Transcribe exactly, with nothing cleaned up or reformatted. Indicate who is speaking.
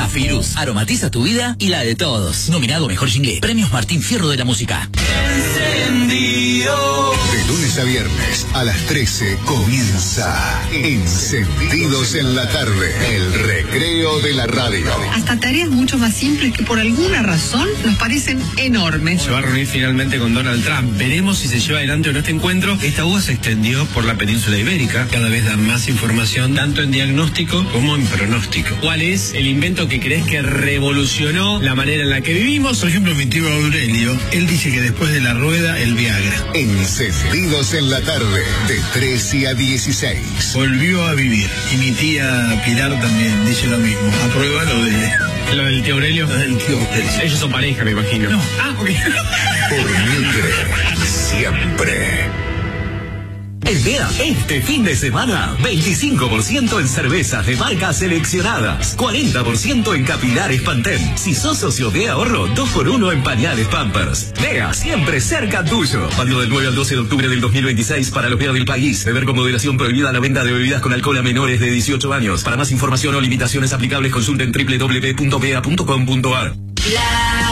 Speaker 1: Cafirus. Aromatiza tu vida y la de todos. Nominado Mejor Jingle. Premios Martín Fierro de la Música.
Speaker 2: Encendido. De lunes a viernes a las trece comienza Encendidos en la tarde. El recreo de la radio.
Speaker 3: Hasta tareas mucho más simples que por alguna razón nos parecen enormes.
Speaker 4: Se va a reunir finalmente con Donald Trump. Veremos si se lleva adelante o no este encuentro. Esta uva se extendió por la península ibérica. Cada vez da más información, tanto en diagnóstico como en pronóstico. ¿Cuál es el invento que crees que revolucionó la manera en la que vivimos?
Speaker 5: Por ejemplo, mi tío Aurelio, él dice que después de la rueda, el Viagra.
Speaker 2: Encendidos en la tarde, de trece a dieciséis.
Speaker 5: Volvió a vivir. Y mi tía Pilar también dice lo mismo. Aprueba lo de...
Speaker 4: Lo del tío Aurelio.
Speaker 5: Lo del tío Aurelio.
Speaker 4: Ellos son pareja, me imagino.
Speaker 5: No.
Speaker 4: Ah, ok.
Speaker 2: Por Mitre, siempre.
Speaker 6: En D E A, este fin de semana, veinticinco por ciento en cervezas de marcas seleccionadas, cuarenta por ciento en capilares Pantene. Si sos socio de ahorro, dos por uno en pañales Pampers. D E A, siempre cerca tuyo. Válido del nueve al doce de octubre del dos mil veintiséis para los B E A del país. Beber con moderación, prohibida la venta de bebidas con alcohol a menores de dieciocho años. Para más información o limitaciones aplicables, consulten doble u doble u doble u punto b e a punto com punto a r.